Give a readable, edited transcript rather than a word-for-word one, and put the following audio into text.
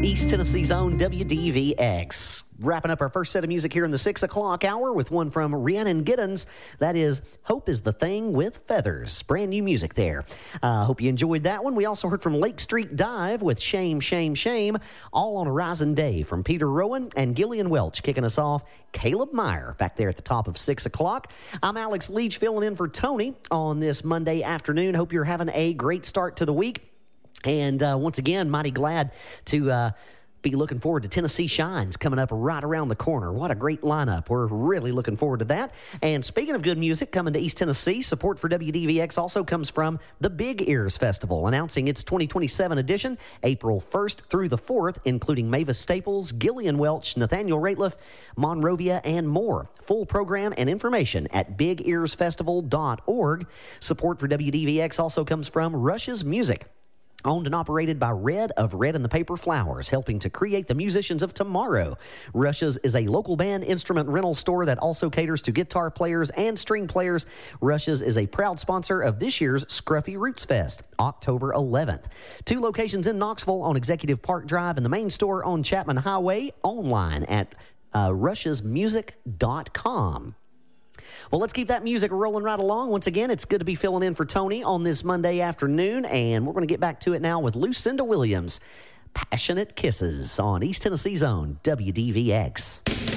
East Tennessee's own WDVX. Wrapping up our first set of music here in the 6 o'clock hour with one from Rhiannon Giddens. That is Hope is the Thing with Feathers. Brand new music there. Hope you enjoyed that one. We also heard from Lake Street Dive with Shame, Shame, Shame. All on a Rising Day from Peter Rowan and Gillian Welch. Kicking us off, Caleb Meyer back there at the top of 6 o'clock. I'm Alex Leach filling in for Tony on this Monday afternoon. Hope you're having a great start to the week. And once again, mighty glad to be looking forward to Tennessee Shines coming up right around the corner. What a great lineup. We're really looking forward to that. And speaking of good music coming to East Tennessee, support for WDVX also comes from the Big Ears Festival, announcing its 2027 edition, April 1st through the 4th, including Mavis Staples, Gillian Welch, Nathaniel Rateliff, Monrovia, and more. Full program and information at bigearsfestival.org. Support for WDVX also comes from Rush's Music. Owned and operated by Red of Red and the Paper Flowers, helping to create the musicians of tomorrow. Rush's is a local band instrument rental store that also caters to guitar players and string players. Rush's is a proud sponsor of this year's Scruffy Roots Fest, October 11th. 2 locations in Knoxville on Executive Park Drive and the main store on Chapman Highway, online at rushesmusic.com. Well, let's keep that music rolling right along. Once again, it's good to be filling in for Tony on this Monday afternoon, and we're going to get back to it now with Lucinda Williams. Passionate Kisses on East Tennessee's own WDVX.